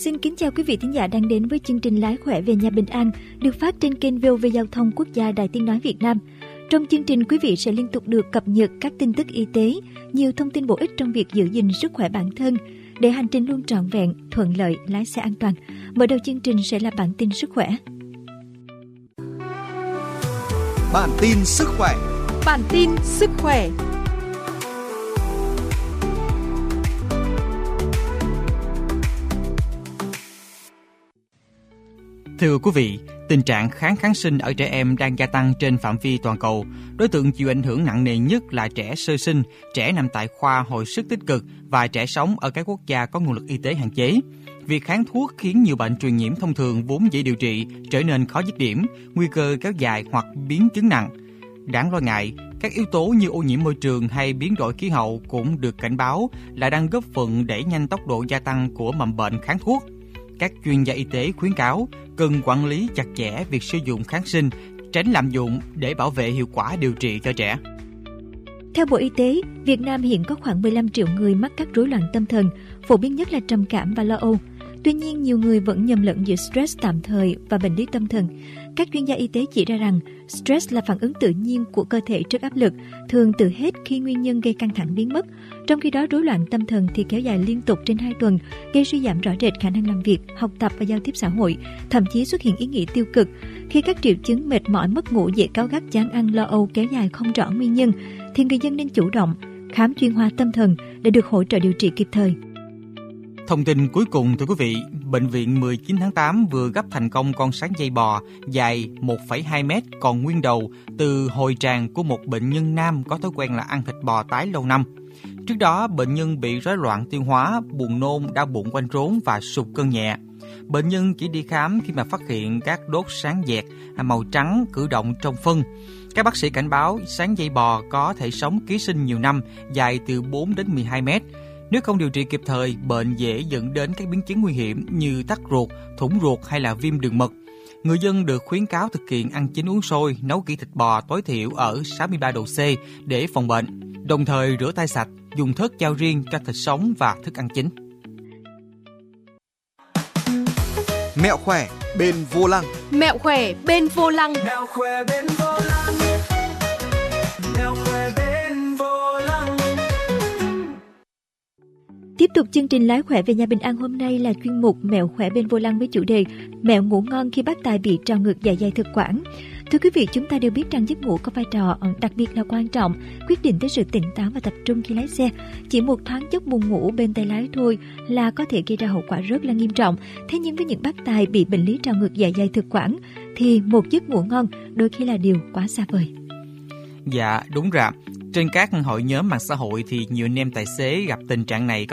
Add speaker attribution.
Speaker 1: Xin kính chào quý vị thính giả đang đến với chương trình Lái khỏe về nhà bình an được phát trên kênh VOV Giao thông Quốc gia Đài Tiếng nói Việt Nam. Trong chương trình, quý vị sẽ liên tục được cập nhật các tin tức y tế, nhiều thông tin bổ ích trong việc giữ gìn sức khỏe bản thân để hành trình luôn trọn vẹn, thuận lợi, lái xe an toàn. Mở đầu chương trình sẽ là bản tin sức khỏe.
Speaker 2: Bản tin sức khỏe.
Speaker 3: Bản tin sức khỏe.
Speaker 4: Thưa quý vị, tình trạng kháng sinh ở trẻ em đang gia tăng trên phạm vi toàn cầu. Đối tượng chịu ảnh hưởng nặng nề nhất là trẻ sơ sinh, trẻ nằm tại khoa hồi sức tích cực và trẻ sống ở các quốc gia có nguồn lực y tế hạn chế. Việc kháng thuốc khiến nhiều bệnh truyền nhiễm thông thường vốn dễ điều trị trở nên khó dứt điểm, nguy cơ kéo dài hoặc biến chứng nặng. Đáng lo ngại, các yếu tố như ô nhiễm môi trường hay biến đổi khí hậu cũng được cảnh báo là đang góp phần đẩy nhanh tốc độ gia tăng của mầm bệnh kháng thuốc. Các chuyên gia y tế khuyến cáo cần quản lý chặt chẽ việc sử dụng kháng sinh, tránh lạm dụng để bảo vệ hiệu quả điều trị cho trẻ.
Speaker 1: Theo Bộ Y tế, Việt Nam hiện có khoảng 15 triệu người mắc các rối loạn tâm thần, phổ biến nhất là trầm cảm và lo âu. Tuy nhiên, nhiều người vẫn nhầm lẫn giữa stress tạm thời và bệnh lý tâm thần. Các chuyên gia y tế chỉ ra rằng stress là phản ứng tự nhiên của cơ thể trước áp lực, thường tự hết khi nguyên nhân gây căng thẳng biến mất. Trong khi đó, rối loạn tâm thần thì kéo dài liên tục trên 2 tuần, gây suy giảm rõ rệt khả năng làm việc, học tập và giao tiếp xã hội, thậm chí xuất hiện ý nghĩ tiêu cực. Khi các triệu chứng mệt mỏi, mất ngủ, dễ cáu gắt, chán ăn, lo âu kéo dài không rõ nguyên nhân, thì người dân nên chủ động khám chuyên khoa tâm thần để được hỗ trợ điều trị kịp thời.
Speaker 4: Thông tin cuối cùng thưa quý vị, Bệnh viện 19 tháng 8 vừa gấp thành công con sán dây bò dài 1,2 mét còn nguyên đầu từ hồi tràng của một bệnh nhân nam có thói quen là ăn thịt bò tái lâu năm. Trước đó, bệnh nhân bị rối loạn tiêu hóa, buồn nôn, đau bụng quanh trốn và sụt cân nhẹ. Bệnh nhân chỉ đi khám khi mà phát hiện các đốt sán dẹt màu trắng cử động trong phân. Các bác sĩ cảnh báo sán dây bò có thể sống ký sinh nhiều năm, dài từ 4 đến 12 mét. Nếu không điều trị kịp thời, bệnh dễ dẫn đến các biến chứng nguy hiểm như tắc ruột, thủng ruột hay là viêm đường mật. Người dân được khuyến cáo thực hiện ăn chín uống sôi, nấu kỹ thịt bò tối thiểu ở 63 độ C để phòng bệnh, đồng thời rửa tay sạch, dùng thớt dao riêng cho thịt sống và thức ăn chín.
Speaker 2: Mẹo khỏe bên vô lăng.
Speaker 3: Mẹo khỏe bên vô lăng.
Speaker 5: Mẹo khỏe bên vô lăng. Mẹo khỏe bên vô lăng.
Speaker 1: Tiếp tục chương trình Lái khỏe về nhà bình an hôm nay là chuyên mục Mẹo khỏe bên vô lăng với chủ đề mẹo ngủ ngon khi bác tài bị trào ngược dạ dày thực quản. Thưa quý vị, chúng ta đều biết rằng giấc ngủ có vai trò đặc biệt là quan trọng, quyết định tới sự tỉnh táo và tập trung khi lái xe. Chỉ một thoáng chốc buồn ngủ bên tay lái thôi là có thể gây ra hậu quả rất là nghiêm trọng. Thế nhưng với những bác tài bị bệnh lý trào ngược dạ dày thực quản thì một giấc ngủ ngon đôi khi là điều quá xa vời.
Speaker 4: Dạ, đúng rồi. Trên các hội nhóm mạng xã hội thì nhiều anh em tài xế gặp tình trạng này